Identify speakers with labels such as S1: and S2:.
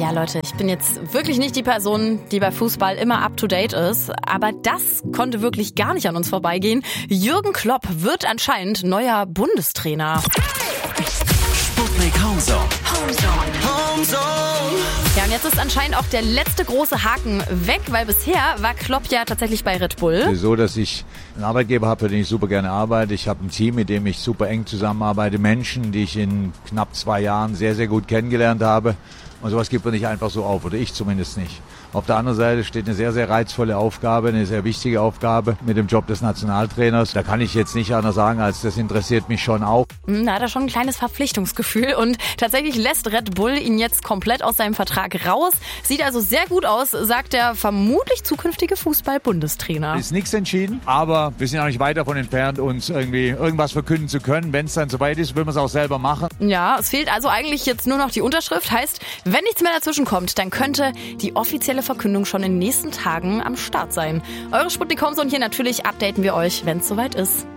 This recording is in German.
S1: Ja, Leute, ich bin jetzt wirklich nicht die Person, die bei Fußball immer up-to-date ist, aber das konnte wirklich gar nicht an uns vorbeigehen. Jürgen Klopp wird anscheinend neuer Bundestrainer.
S2: Sputnik Homezone.
S1: Ja, und jetzt ist anscheinend auch der letzte große Haken weg, weil bisher war Klopp ja tatsächlich bei Red Bull.
S3: So, dass ich einen Arbeitgeber habe, für den ich super gerne arbeite. Ich habe ein Team, mit dem ich super eng zusammenarbeite. Menschen, die ich in knapp 2 Jahren sehr, sehr gut kennengelernt habe. Und sowas gibt man nicht einfach so auf, oder ich zumindest nicht. Auf der anderen Seite steht eine sehr, sehr reizvolle Aufgabe, eine sehr wichtige Aufgabe mit dem Job des Nationaltrainers. Da kann ich jetzt nicht anders sagen, als das interessiert mich schon auch.
S1: Da hat er schon ein kleines Verpflichtungsgefühl und tatsächlich lässt Red Bull ihn jetzt komplett aus seinem Vertrag raus. Sieht also sehr gut aus, sagt der vermutlich zukünftige Fußball-Bundestrainer.
S3: Ist nichts entschieden, aber wir sind auch nicht weit davon entfernt, uns irgendwie irgendwas verkünden zu können. Wenn es dann soweit ist, will man es auch selber machen.
S1: Ja, es fehlt also eigentlich jetzt nur noch die Unterschrift. Heißt, wenn nichts mehr dazwischen kommt, dann könnte die offizielle Verkündung schon in den nächsten Tagen am Start sein. Eure Sputnik Homezone hier, natürlich updaten wir euch, wenn es soweit ist.